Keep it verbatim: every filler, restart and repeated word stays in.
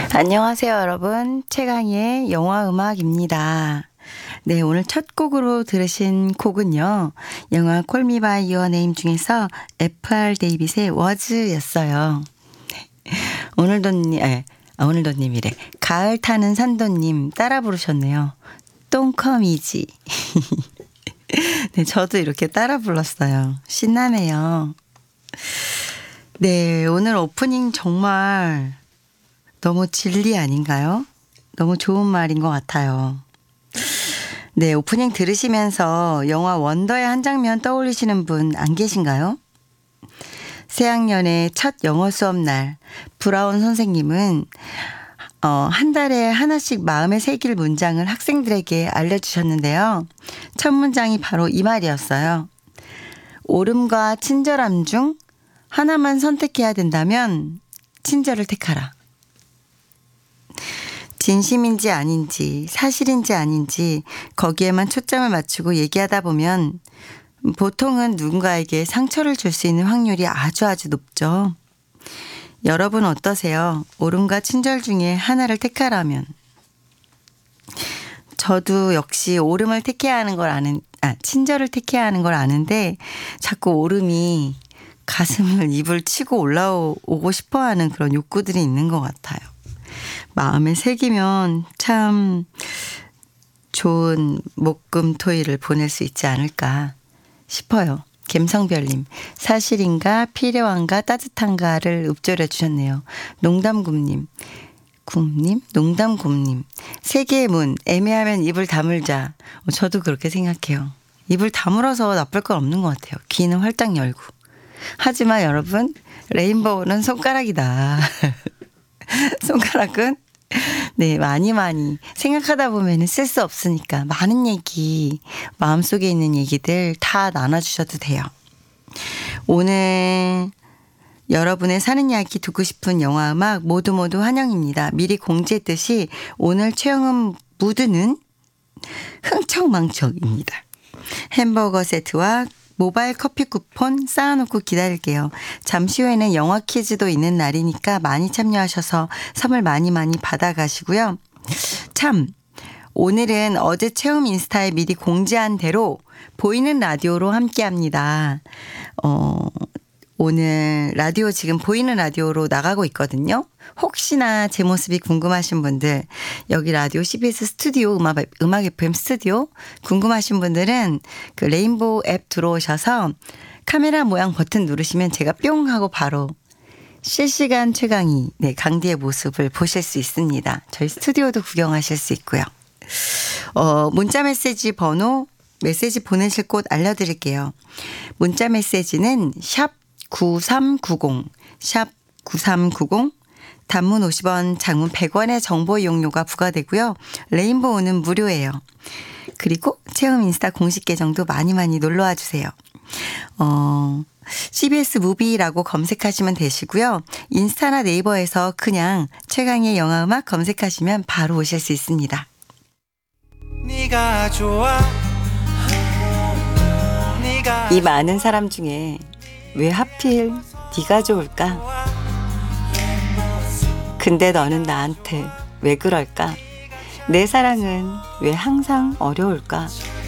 안녕하세요, 여러분. 최강희의 영화 음악입니다. 네, 오늘 첫 곡으로 들으신 곡은요, 영화 Call Me by Your Name 중에서 에프알 데이빗의 워즈였어요. 오늘도님, 네, 아, 오늘도님이래. 가을 타는 산도님 따라 부르셨네요. 똥컴이지. 네, 저도 이렇게 따라 불렀어요. 신나네요. 네, 오늘 오프닝 정말 너무 진리 아닌가요? 너무 좋은 말인 것 같아요. 네, 오프닝 들으시면서 영화 원더의 한 장면 떠올리시는 분 안 계신가요? 새학년의 첫 영어 수업 날 브라운 선생님은 어, 한 달에 하나씩 마음에 새길 문장을 학생들에게 알려주셨는데요. 첫 문장이 바로 이 말이었어요. 옳음과 친절함 중 하나만 선택해야 된다면 친절을 택하라. 진심인지 아닌지 사실인지 아닌지 거기에만 초점을 맞추고 얘기하다 보면 보통은 누군가에게 상처를 줄 수 있는 확률이 아주 아주 높죠. 여러분 어떠세요? 옳음과 친절 중에 하나를 택하라면. 저도 역시 옳음을 택해야 하는 걸 아는, 아, 친절을 택해야 하는 걸 아는데 자꾸 옳음이 가슴을 입을 치고 올라오고 싶어 하는 그런 욕구들이 있는 것 같아요. 마음에 새기면 참 좋은 목금토일을 보낼 수 있지 않을까 싶어요. 갬성별님, 사실인가 필요한가 따뜻한가를 읊조려 주셨네요. 농담곰님, 곰님, 농담곰님, 세계의 문, 애매하면 입을 다물자. 저도 그렇게 생각해요. 입을 다물어서 나쁠 건 없는 것 같아요. 귀는 활짝 열고. 하지만 여러분, 레인보우는 손가락이다. 손가락은 네, 많이 많이 생각하다 보면 쓸 수 없으니까 많은 얘기, 마음속에 있는 얘기들 다 나눠주셔도 돼요. 오늘 여러분의 사는 이야기 듣고 싶은 영화 음악 모두 모두 환영입니다. 미리 공지했듯이 오늘 최영은 무드는 흥청망청입니다. 햄버거 세트와 모바일 커피 쿠폰 쌓아놓고 기다릴게요. 잠시 후에는 영화 퀴즈도 있는 날이니까 많이 참여하셔서 선물 많이 많이 받아가시고요. 참, 오늘은 어제 체험 인스타에 미리 공지한 대로 보이는 라디오로 함께합니다. 어, 오늘 라디오 지금 보이는 라디오로 나가고 있거든요. 혹시나 제 모습이 궁금하신 분들, 여기 라디오 씨비에스 스튜디오 음악, 음악 에프엠 스튜디오 궁금하신 분들은 그 레인보우 앱 들어오셔서 카메라 모양 버튼 누르시면 제가 뿅 하고 바로 실시간 최강희, 네, 강디의 모습을 보실 수 있습니다. 저희 스튜디오도 구경하실 수 있고요. 어, 문자 메시지 번호, 메시지 보내실 곳 알려드릴게요. 문자 메시지는 샵 구삼구공, 샵 구삼구공, 단문 오십 원, 장문 백 원의 정보 이용료가 부과되고요. 레인보우는 무료예요. 그리고 체험 인스타 공식 계정도 많이 많이 놀러와 주세요. 어, 씨비에스 무비라고 검색하시면 되시고요. 인스타나 네이버에서 그냥 최강의 영화음악 검색하시면 바로 오실 수 있습니다. 네가 좋아. 네가 이 많은 사람 중에 왜 하필 네가 좋을까? 근데 너는 나한테 왜 그럴까? 내 사랑은 왜 항상 어려울까?